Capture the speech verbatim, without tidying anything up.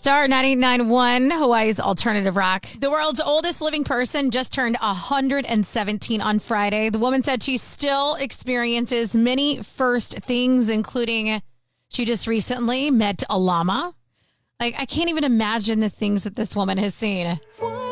Star ninety-nine point one, Hawaii's alternative rock. The world's oldest living person just turned one hundred seventeen on Friday. The woman said she still experiences many first things, including she just recently met a llama. Like, I can't even imagine the things that this woman has seen.